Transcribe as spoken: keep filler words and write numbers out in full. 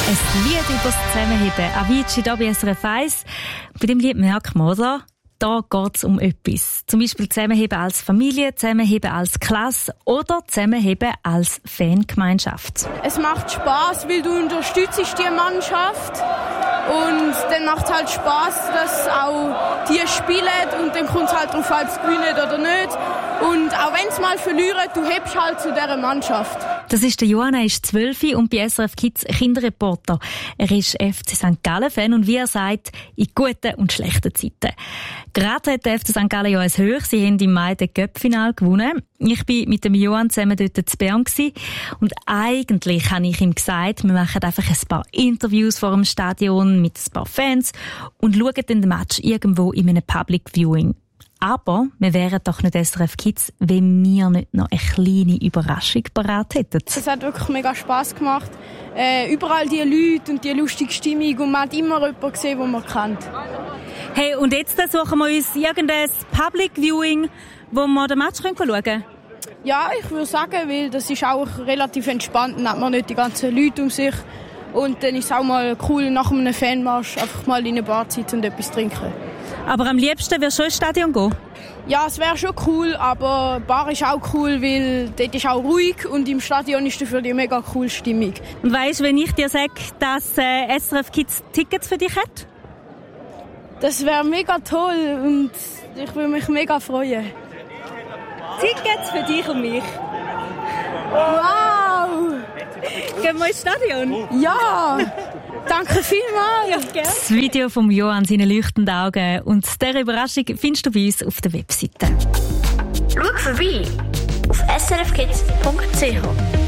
Ein Lied über das Zusammenheben. Avicii hier bei S R F eins. Bei dem Lied merkt man, oder? Da geht es um etwas. Zum Beispiel Zusammenheben als Familie, Zusammenheben als Klasse oder Zusammenheben als Fangemeinschaft. Es macht Spass, weil du unterstützt die Mannschaft. Und dann macht es halt Spass, dass auch die spielen und dann kommt es halt darauf an, ob sie gewinnen oder nicht. Und auch wenn sie mal verlieren, du hebst halt zu dieser Mannschaft. Das ist der Johann, er ist zwölf und bei S R F Kids Kinderreporter. Er ist F C Sankt Gallen-Fan und wie er sagt, in guten und schlechten Zeiten. Gerade hat der F C Sankt Gallen ja ein Hoch. Sie haben im Mai den Cup-Final gewonnen. Ich war mit dem Johann zusammen dort in Bern und eigentlich habe ich ihm gesagt, wir machen einfach ein paar Interviews vor dem Stadion mit ein paar Fans und schauen dann den Match irgendwo in einem Public Viewing. Aber wir wären doch nicht S R F Kids, wenn wir nicht noch eine kleine Überraschung parat hätten. Es hat wirklich mega Spass gemacht. Äh, überall die Leute und die lustige Stimmung und man hat immer jemanden gesehen, den man kennt. Hey, und jetzt suchen wir uns irgendein Public Viewing, wo wir den Match schauen können? Ja, ich würde sagen, weil das ist auch relativ entspannt. Dann hat man nicht die ganzen Leute um sich. Und dann ist es auch mal cool, nach einem Fanmarsch einfach mal in eine Bar zu sitzen und etwas trinken. Aber am liebsten wirst du schon ins Stadion gehen? Ja, es wäre schon cool, aber Bar ist auch cool, weil dort ist auch ruhig und im Stadion ist dafür die mega coole Stimmung. Und weisst du, wenn ich dir sage, dass äh, S R F Kids Tickets für dich hat? Das wäre mega toll und ich würde mich mega freuen. Tickets für dich und mich. Wow! Gehen wir ins Stadion? Ja! Danke vielmals! Ja, das Video von Johann, seine leuchtenden Augen und diese Überraschung findest du bei uns auf der Webseite. Schau vorbei auf s r f kids punkt c h.